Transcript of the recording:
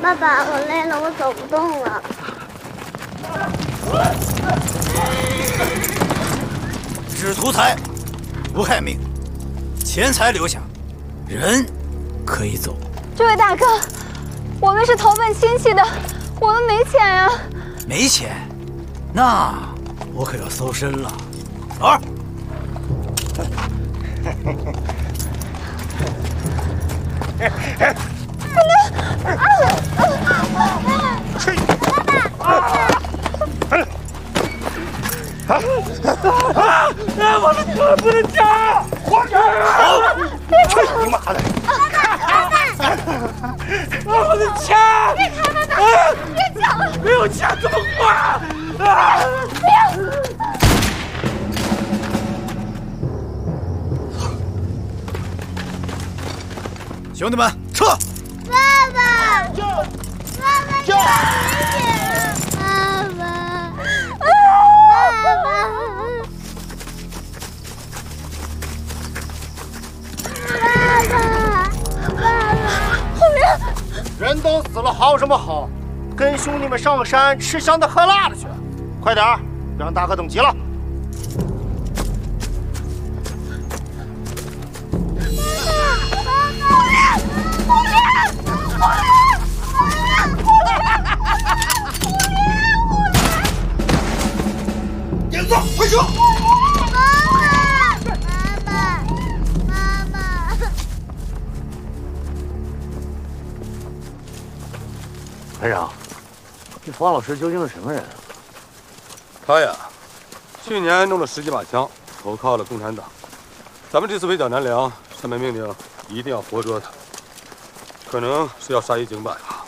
爸爸，我累了，我走不动了。 只图财，不害命，钱财留下，人可以走。 这位大哥，我们是投奔亲戚的，我们没钱呀。 没钱，那我可要搜身了。老二， 我的车不能加！我去你妈的！我的钱！ 别开门，大哥，别抢了！ 没有钱怎么花？ 不要！ 兄弟们，撤！ 爸爸，爸爸，救命！爸爸，爸爸。 人都死了，好什么好？跟兄弟们上山吃香的喝辣的去！快点儿，别让大哥等急了。 点子，快撤！ 团长，这方老师究竟是什么人啊？ 他呀，去年弄了10几把枪，投靠了共产党。咱们这次围剿南梁，上面命令一定要活捉他，可能是要杀一儆百吧。